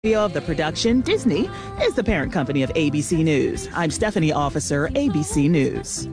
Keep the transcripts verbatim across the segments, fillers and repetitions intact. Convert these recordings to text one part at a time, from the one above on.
Of the production, Disney is the parent company of A B C News. I'm Stephanie Officer, A B C News.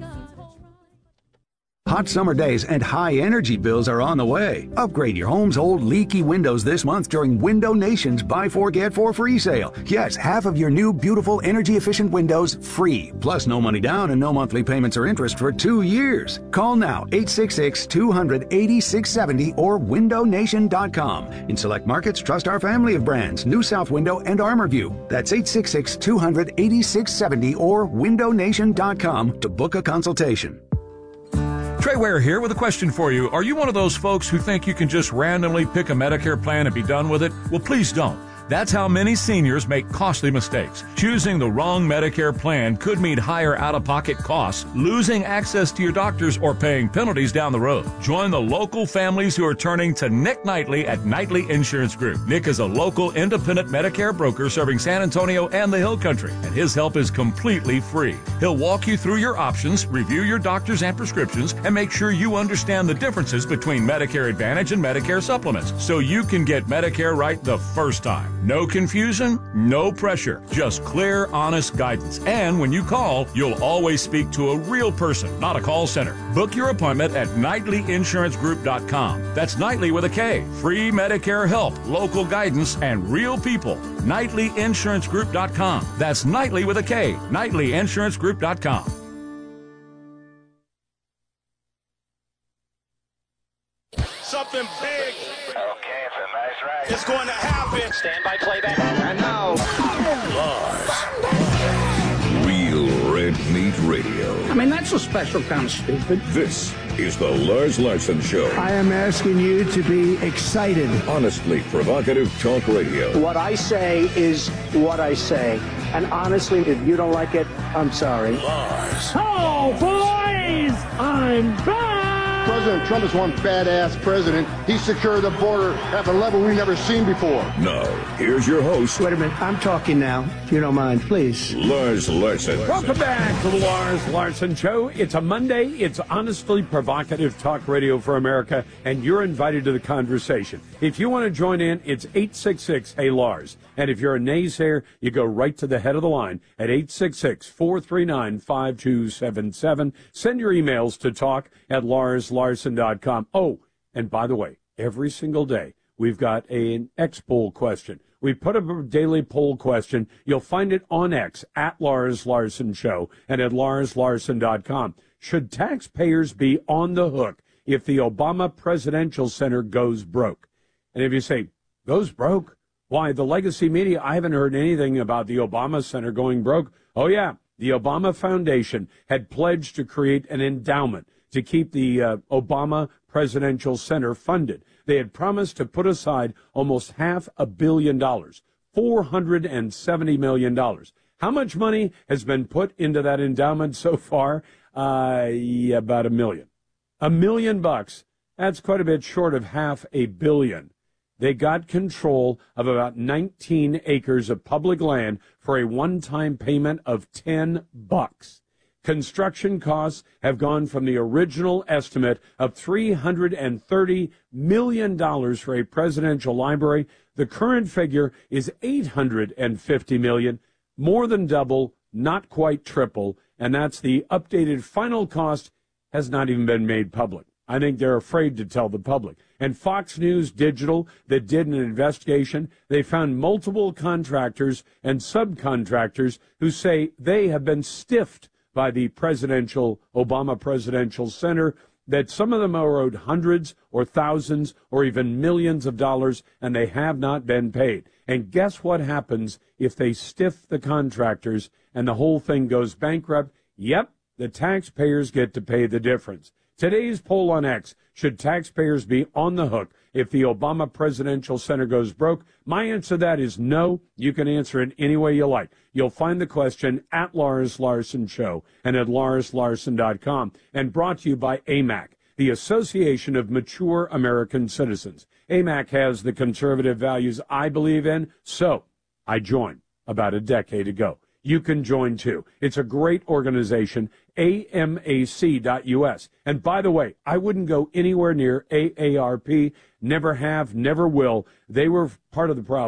Hot summer days and high energy bills are on the way. Upgrade your home's old leaky windows this month during Window Nation's Buy Four Get Four free sale. Yes, half of your new beautiful energy efficient windows free. Plus no money down and no monthly payments or interest for two years. Call now eight six six, two hundred, eighty-six seventy or window nation dot com. In select markets, trust our family of brands, New South Window and ArmorView. That's eight six six, two hundred, eighty-six seventy or window nation dot com to book a consultation. Trey Ware here with a question for you. Are you one of those folks who think you can just randomly pick a Medicare plan and be done with it? Well, please don't. That's how many seniors make costly mistakes. Choosing the wrong Medicare plan could mean higher out-of-pocket costs, losing access to your doctors, or paying penalties down the road. Join the local families who are turning to Nick Knightley at Knightley Insurance Group. Nick is a local independent Medicare broker serving San Antonio and the Hill Country, and his help is completely free. He'll walk you through your options, review your doctors and prescriptions, and make sure you understand the differences between Medicare Advantage and Medicare Supplements, so you can get Medicare right the first time. No confusion, no pressure, just clear, honest guidance. And when you call, you'll always speak to a real person, not a call center. Book your appointment at Knightley Insurance Group dot com. That's Knightley with a K. Free Medicare help, local guidance, and real people. Knightley Insurance Group dot com. That's Knightley with a K. Knightley Insurance Group dot com. Something big. Okay, it's a nice ride. It's going to happen. Stand by playback. And now, Lars. Real Red Meat Radio. I mean, that's a special kind of stupid. This is the Lars Larson Show. I am asking you to be excited. Honestly provocative talk radio. What I say is what I say. And honestly, if you don't like it, I'm sorry. Lars. Oh, boys! I'm back! President Trump is one badass president. He secured the border at a level we've never seen before. Now, here's your host. Wait a minute. I'm talking now, if you don't mind, please. Lars Larson. Welcome back to the Lars Larson Show. It's a Monday. It's honestly provocative talk radio for America, and you're invited to the conversation. If you want to join in, it's eight six six, hey, Lars. And if you're a naysayer, you go right to the head of the line at eight six six, four three nine, five two seven seven. Send your emails to talk at lars larson dot com. Oh, and by the way, every single day we've got a, an X poll question. We put up a daily poll question. You'll find it on X at Lars Larson Show and at lars larson dot com. Should taxpayers be on the hook if the Obama Presidential Center goes broke? And if you say, goes broke? Why, the legacy media, I haven't heard anything about the Obama Center going broke. Oh, yeah, the Obama Foundation had pledged to create an endowment to keep the uh, Obama Presidential Center funded. They had promised to put aside almost half a billion dollars, four hundred seventy million dollars. How much money has been put into that endowment so far? Uh, yeah, about a million. A million bucks. That's quite a bit short of half a billion. They got control of about nineteen acres of public land for a one-time payment of ten bucks. Construction costs have gone from the original estimate of three hundred thirty million dollars for a presidential library. The current figure is eight hundred fifty million dollars, more than double, not quite triple, and that's the updated final cost has not even been made public. I think they're afraid to tell the public. And Fox News Digital, that did an investigation, they found multiple contractors and subcontractors who say they have been stiffed by the presidential, Obama Presidential Center, that some of them are owed hundreds or thousands or even millions of dollars, and they have not been paid. And guess what happens if they stiff the contractors and the whole thing goes bankrupt? Yep, the taxpayers get to pay the difference. Today's poll on X, should taxpayers be on the hook if the Obama Presidential Center goes broke? My answer to that is no. You can answer it any way you like. You'll find the question at Lars Larson Show and at lars larson dot com. And brought to you by A M A C, the Association of Mature American Citizens. A M A C has the conservative values I believe in, so I joined about a decade ago. You can join too. It's a great organization, A M A C dot U S. And by the way, I wouldn't go anywhere near A A R P, never have, never will. They were part of the problem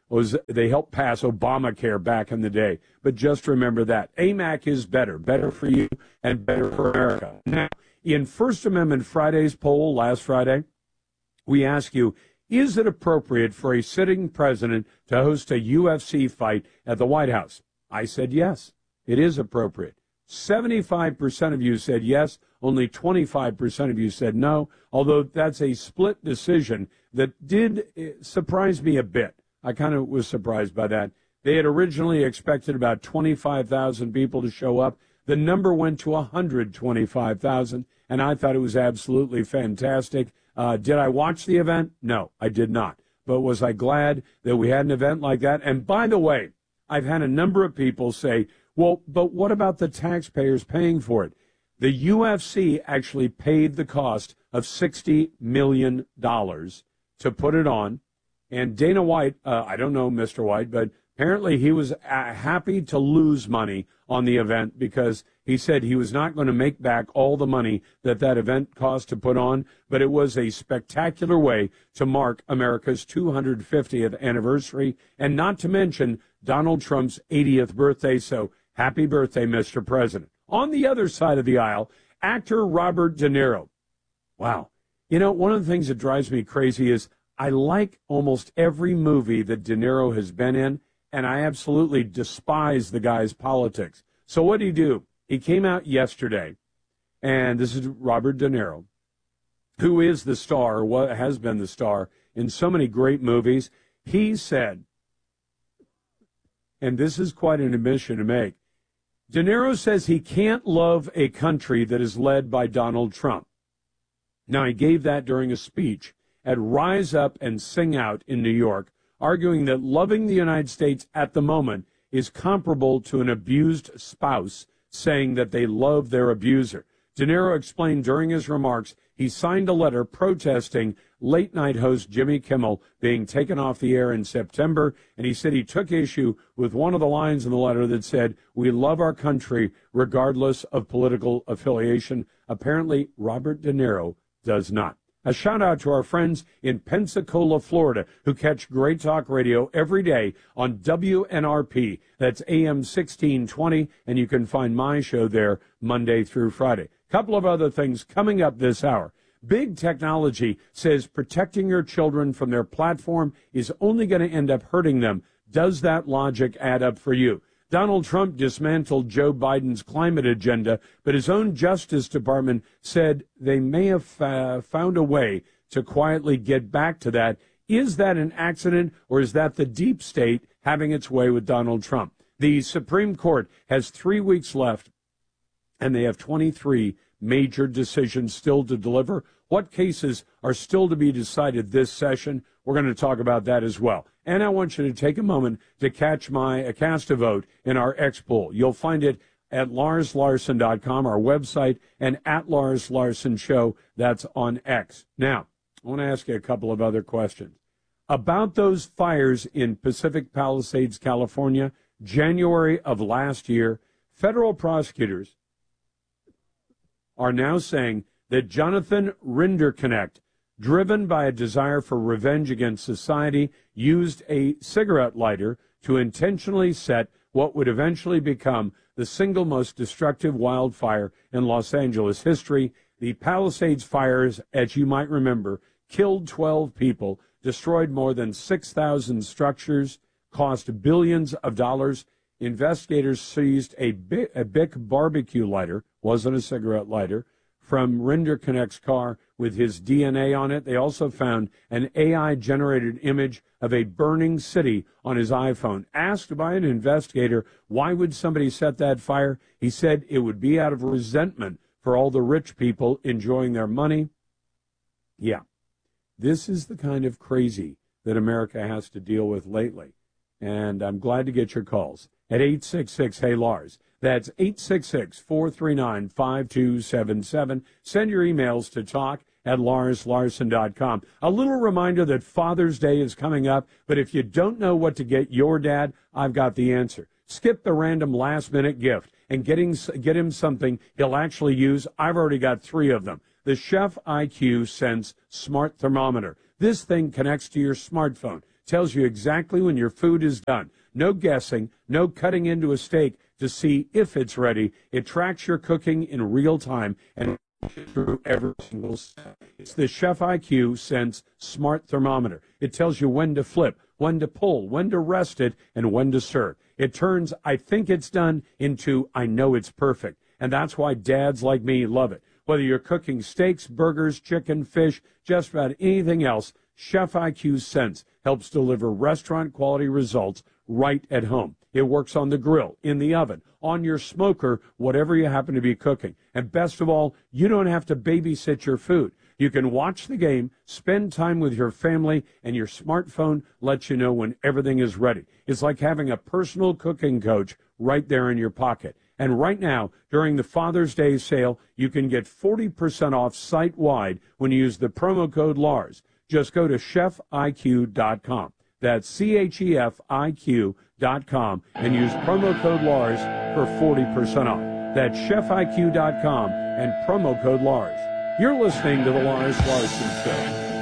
was they helped pass Obamacare back in the day. But just remember that. A M A C is better, better for you and better for America. Now, in First Amendment Friday's poll last Friday, we ask you, is it appropriate for a sitting president to host a U F C fight at the White House? I said yes, it is appropriate. seventy-five percent of you said yes, only twenty-five percent of you said no, although that's a split decision that did surprise me a bit. I kind of was surprised by that. They had originally expected about twenty-five thousand people to show up. The number went to one hundred twenty-five thousand, and I thought it was absolutely fantastic. Uh, did I watch the event? No, I did not. But was I glad that we had an event like that? And by the way, I've had a number of people say, well, but what about the taxpayers paying for it? The U F C actually paid the cost of sixty million dollars to put it on. And Dana White, uh, I don't know Mister White, but apparently he was uh, happy to lose money on the event because he said he was not going to make back all the money that that event cost to put on, but it was a spectacular way to mark America's two hundred fiftieth anniversary, and not to mention Donald Trump's eightieth birthday. So happy birthday, Mister President. On the other side of the aisle, actor Robert De Niro. Wow. You know, one of the things that drives me crazy is I like almost every movie that De Niro has been in, and I absolutely despise the guy's politics. So what did he do? He came out yesterday, and this is Robert De Niro, who is the star, or what has been the star, in so many great movies. He said, and this is quite an admission to make, De Niro says he can't love a country that is led by Donald Trump. Now, he gave that during a speech at Rise Up and Sing Out in New York, arguing that loving the United States at the moment is comparable to an abused spouse saying that they love their abuser. De Niro explained during his remarks he signed a letter protesting late-night host Jimmy Kimmel being taken off the air in September, and he said he took issue with one of the lines in the letter that said, "We love our country regardless of political affiliation." Apparently, Robert De Niro does not. A shout-out to our friends in Pensacola, Florida, who catch Great Talk Radio every day on W N R P. That's A M sixteen twenty, and you can find my show there Monday through Friday. Couple of other things coming up this hour. Big Technology says protecting your children from their platform is only going to end up hurting them. Does that logic add up for you? Donald Trump dismantled Joe Biden's climate agenda, but his own Justice Department said they may have uh, found a way to quietly get back to that. Is that an accident, or is that the deep state having its way with Donald Trump? The Supreme Court has three weeks left, and they have twenty-three major decisions still to deliver. What cases are still to be decided this session? We're going to talk about that as well. And I want you to take a moment to catch my uh, cast a vote in our X poll. You'll find it at Lars Larson dot com, our website, and at Lars Larson Show. That's on X. Now, I want to ask you a couple of other questions. About those fires in Pacific Palisades, California, January of last year, federal prosecutors are now saying that Jonathan Rinderknecht, driven by a desire for revenge against society, used a cigarette lighter to intentionally set what would eventually become the single most destructive wildfire in Los Angeles history. The Palisades fires, as you might remember, killed twelve people, destroyed more than six thousand structures, cost billions of dollars. Investigators seized a, Bic, a Bic barbecue lighter, wasn't a cigarette lighter, from Rinderknecht's car with his D N A on it. They also found an A I-generated image of a burning city on his iPhone. Asked by an investigator, why would somebody set that fire? He said it would be out of resentment for all the rich people enjoying their money. Yeah, this is the kind of crazy that America has to deal with lately. And I'm glad to get your calls at eight six six, hey Lars. That's eight six six, four three nine, five two seven seven. Send your emails to talk at Lars Larson dot com. A little reminder that Father's Day is coming up, but if you don't know what to get your dad, I've got the answer. Skip the random last-minute gift and getting, get him something he'll actually use. I've already got three of them. The Chef I Q Sense Smart Thermometer. This thing connects to your smartphone. Tells you exactly when your food is done. No guessing, no cutting into a steak to see if it's ready. It tracks your cooking in real time and through every single step. It's the Chef I Q Sense Smart Thermometer. It tells you when to flip, when to pull, when to rest it, and when to serve. It turns I think it's done into I know it's perfect. And that's why dads like me love it. Whether you're cooking steaks, burgers, chicken, fish, just about anything else, Chef I Q Sense helps deliver restaurant-quality results right at home. It works on the grill, in the oven, on your smoker, whatever you happen to be cooking. And best of all, you don't have to babysit your food. You can watch the game, spend time with your family, and your smartphone lets you know when everything is ready. It's like having a personal cooking coach right there in your pocket. And right now, during the Father's Day sale, you can get forty percent off site-wide when you use the promo code Lars. Just go to chef I Q dot com. That's C H E F I Q dot com and use promo code Lars for forty percent off. That's chef I Q dot com and promo code Lars. You're listening to the Lars Larson Show.